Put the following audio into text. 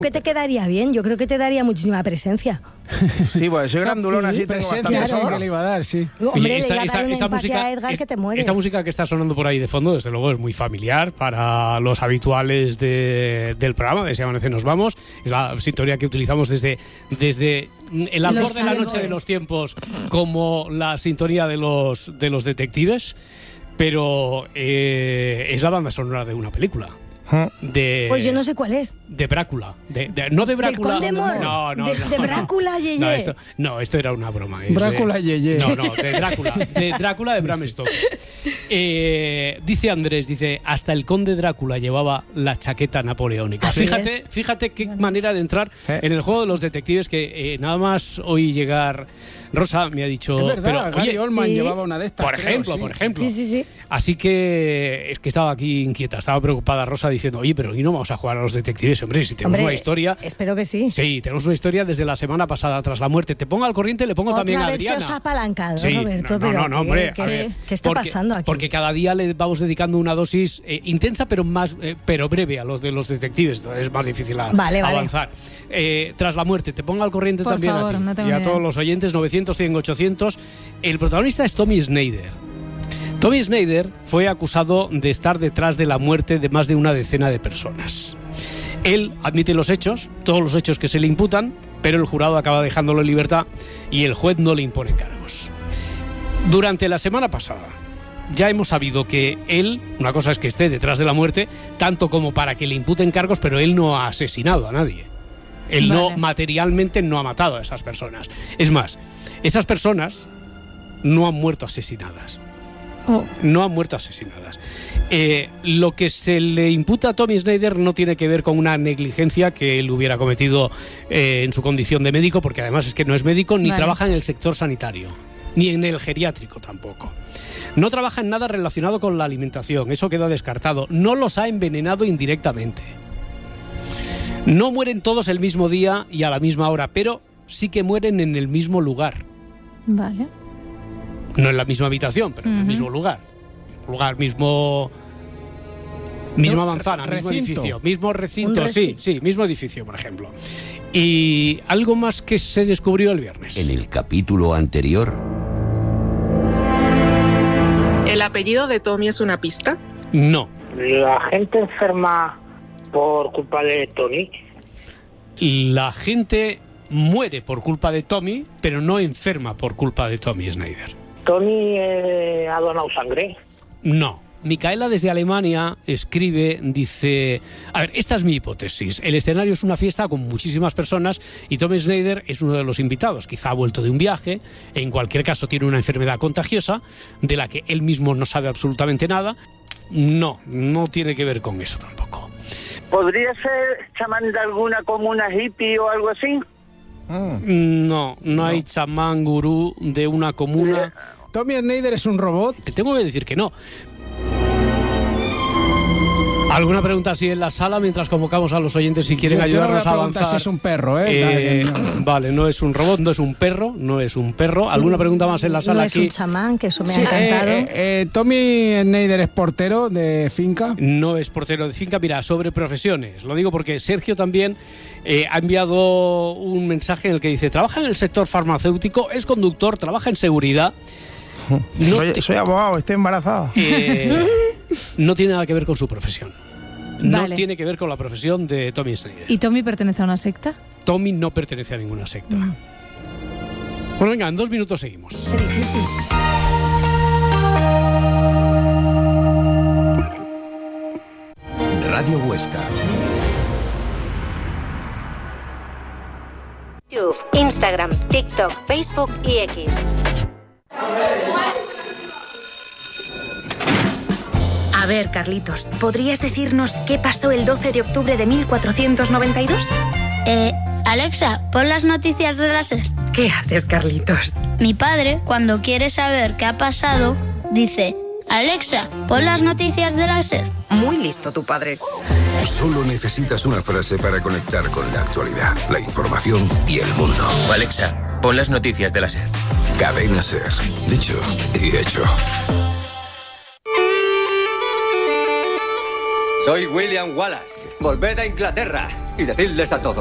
que te quedaría bien, yo creo que te daría muchísima presencia. Sí, pues soy grandulón, así tengo bastante Claro. sobra. Que le iba a dar, sí. Hombre, Oye, le iba a dar una empatía a Edgar que te mueres. esta música que está sonando por ahí de fondo, desde luego es muy familiar para los habituales del programa, de Si Amanece Nos Vamos. Es la sintonía que utilizamos desde el albor de la noche de los tiempos, como la sintonía de los detectives, pero es la banda sonora de una película. Pues yo no sé cuál es. De Brácula. No de Brácula. ¿Del Conde Mor? No. De Brácula, Yeye. Esto era una broma. Brácula, Yeye. No, de Drácula. De Drácula de Bram Stoker. Dice Andrés, hasta el conde Drácula llevaba la chaqueta napoleónica. Así Fíjate qué manera de entrar en el juego de los detectives, que nada más oí llegar Rosa me ha dicho... Es verdad, pero, Gary oye, Oldman sí. llevaba una de estas. por ejemplo. Sí. Así que es que estaba aquí inquieta, estaba preocupada Rosa diciendo, oye, pero ¿y no vamos a jugar a los detectives? Hombre, si tenemos una historia... Espero que sí. Sí, tenemos una historia desde la semana pasada, tras la muerte. Te pongo al corriente, le pongo también a Adriana. Otra vez se os ha apalancado, Sí, Roberto. no, hombre. a ¿Qué ver, está pasando aquí? Porque cada día le vamos dedicando una dosis intensa, pero breve a los de los detectives. Entonces es más difícil avanzar. Tras la muerte, te pongo al corriente Por también favor, a ti no tengo y a ni todos idea. los oyentes. 900, 100, 800. El protagonista es Tommy Snyder. Tommy Snyder fue acusado de estar detrás de la muerte de más de una decena de personas. Él admite los hechos, todos los hechos que se le imputan, pero el jurado acaba dejándolo en libertad y el juez no le impone cargos. Durante la semana pasada ya hemos sabido que él, una cosa es que esté detrás de la muerte, tanto como para que le imputen cargos, pero él no ha asesinado a nadie. Él Vale. materialmente no ha matado a esas personas. Es más, esas personas no han muerto asesinadas. Oh. No han muerto asesinadas. Lo que se le imputa a Tommy Snyder no tiene que ver con una negligencia que él hubiera cometido en su condición de médico, porque además es que no es médico ni trabaja en el sector sanitario, ni en el geriátrico tampoco. No trabaja en nada relacionado con la alimentación, eso queda descartado. No los ha envenenado indirectamente. No mueren todos el mismo día y a la misma hora, pero sí que mueren en el mismo lugar. Vale. No en la misma habitación, pero en el mismo lugar. Misma manzana, mismo recinto. edificio, mismo recinto, sí, mismo edificio, por ejemplo. Y algo más que se descubrió el viernes. En el capítulo anterior... ¿El apellido de Tommy es una pista? No. La gente enferma por culpa de Tony. La gente muere por culpa de Tommy, pero no enferma por culpa de Tommy Snyder. Tony ha donado sangre. No. Micaela desde Alemania escribe, dice... A ver, esta es mi hipótesis. El escenario es una fiesta con muchísimas personas y Tommy Snyder es uno de los invitados. Quizá ha vuelto de un viaje, en cualquier caso tiene una enfermedad contagiosa de la que él mismo no sabe absolutamente nada. No tiene que ver con eso tampoco. ¿Podría ser chamán de alguna comuna hippie o algo así? No hay chamán gurú de una comuna. Tommy Snyder es un robot. Te tengo que decir que no. ¿Alguna pregunta así en la sala mientras convocamos a los oyentes si quieren ayudarnos a avanzar? Si es un perro, Vale, no es un robot, no es un perro. ¿Alguna pregunta más en la sala No aquí? es un chamán, que eso me ha encantado. Tommy Snyder es portero de finca. No es portero de finca. Mira, sobre profesiones. Lo digo porque Sergio también ha enviado un mensaje en el que dice: trabaja en el sector farmacéutico, es conductor, trabaja en seguridad. Soy abogado, estoy embarazada. No tiene nada que ver con su profesión. No Vale. tiene que ver con la profesión de Tommy Snyder. ¿Y Tommy pertenece a una secta? Tommy no pertenece a ninguna secta. Bueno, venga, en 2 minutos seguimos. Qué difícil. Radio Huesca. YouTube, Instagram, TikTok, Facebook y X. A ver, Carlitos, ¿podrías decirnos qué pasó el 12 de octubre de 1492? Alexa, pon las noticias de la SER. ¿Qué haces, Carlitos? Mi padre, cuando quiere saber qué ha pasado, dice: Alexa, pon las noticias de la SER. Muy listo tu padre. Solo necesitas una frase para conectar con la actualidad, la información y el mundo. Alexa, pon las noticias de la SER. Cadena SER. Dicho y hecho. Soy William Wallace. Volved a Inglaterra y decidles a todos